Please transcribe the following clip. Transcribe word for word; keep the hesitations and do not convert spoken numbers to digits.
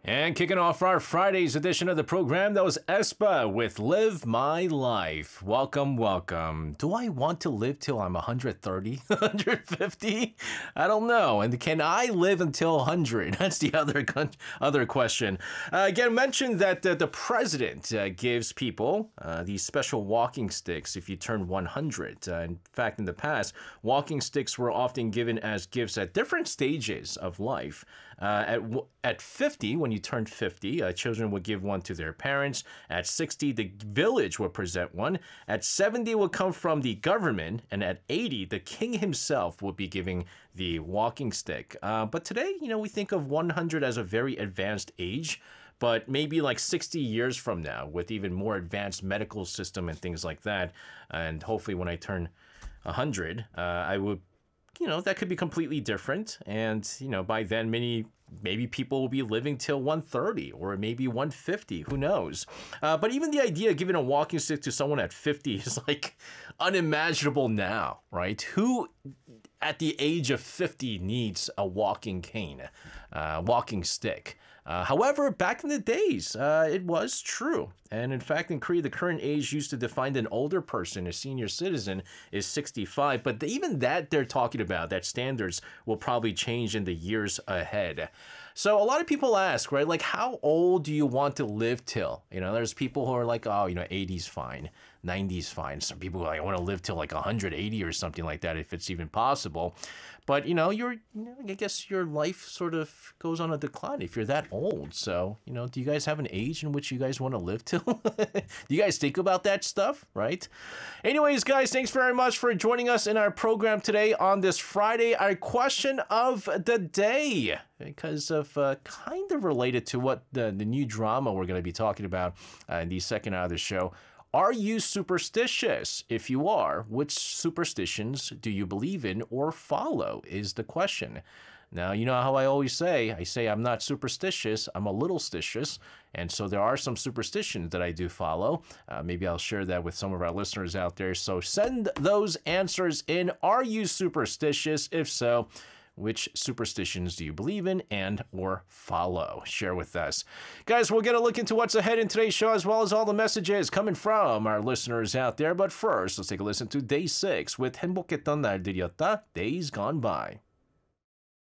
And kicking off our Friday's edition of the program, that was aespa with Live My Life. Welcome, welcome. Do I want to live till I'm one hundred thirty, one hundred fifty? I don't know. And can I live until one hundred? That's the other other question. Uh, again, mentioned that uh, the president uh, gives people uh, these special walking sticks if you turn one hundred. Uh, in fact, in the past, walking sticks were often given as gifts at different stages of life. Uh, at at fifty, when you turned fifty, uh, children would give one to their parents. At sixty, the village would present one. At seventy, would come from the government. And at eighty, the king himself would be giving the walking stick. Uh, but today, you know, we think of one hundred as a very advanced age. But maybe like sixty years from now, with even more advanced medical system and things like that, and hopefully when I turn one hundred, uh, I would, you know, that could be completely different. And, you know, by then, many, maybe people will be living till one thirty or maybe one fifty. Who knows? Uh, but even the idea of giving a walking stick to someone at fifty is like unimaginable now, right? Who at the age of fifty needs a walking cane, uh, walking stick? Uh, however, back in the days, uh, it was true. And in fact, in Korea, the current age used to define an older person, a senior citizen, is sixty-five. But even that they're talking about, that standards will probably change in the years ahead. So a lot of people ask, right, like, how old do you want to live till? You know, there's people who are like, oh, you know, eighty's fine, ninety's fine. Some people are like, I want to live till like one hundred eighty or something like that, if it's even possible. But, you know, you're, you know, I guess your life sort of goes on a decline if you're that old. So, you know, do you guys have an age in which you guys want to live till? Do you guys think about that stuff, right? Anyways, guys, thanks very much for joining us in our program today on this Friday. Our question of the day, because of uh, kind of related to what the, the new drama we're going to be talking about uh, in the second hour of the show. Are you superstitious? If you are, which superstitions do you believe in or follow is the question. Now, you know how I always say, I say I'm not superstitious, I'm a little stitious. And so there are some superstitions that I do follow. Uh, maybe I'll share that with some of our listeners out there. So send those answers in. Are you superstitious? If so, which superstitions do you believe in and or follow? Share with us. Guys, we'll get a look into what's ahead in today's show, as well as all the messages coming from our listeners out there. But first, let's take a listen to Day six with 행복했던 날들이었다, Days Gone By.